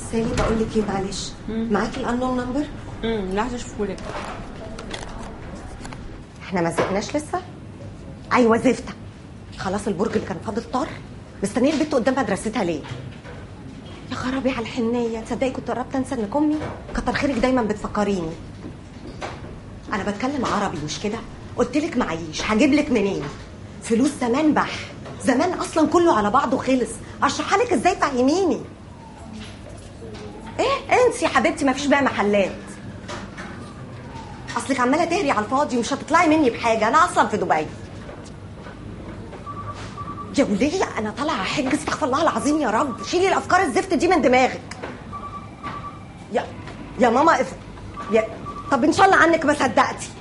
سالي بقول لك ايه، معلش معاكي الانون نمبر؟ لحظه اشوفهولك. احنا ما زهقناش لسه؟ ايوه زفته. خلاص البرج اللي كان فاضل طار. مستنيه البت قدام مدرستها ليه؟ يا خرابي على الحنيه، تصدقي كنت قربت انسى انك امي. كتر خيرك دايما بتفكريني. انا بتكلم عربي مش كده؟ قلت لك معيش، هجيب لك منين؟ فلوس زمان زمان اصلا كله على بعضه خلص. اشرحها لك ازاي؟ فهميني. ايه انسي يا حبيبتي، مفيش بقى محلات. اصلك عماله تهري على الفاضي ومش هتطلعي مني بحاجه. انا اصلا في دبي يا وليه. انا طالعه حج، استغفر الله العظيم يا رب. شيلي الافكار الزفت دي من دماغك. يا ماما طب ان شاء الله عنك ما صدقتي.